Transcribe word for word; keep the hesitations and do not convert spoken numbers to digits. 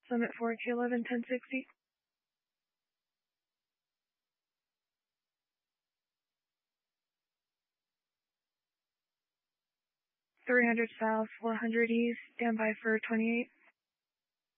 Summit four Q eleven ten sixty. three hundred south, four hundred east, stand by for twenty-eight.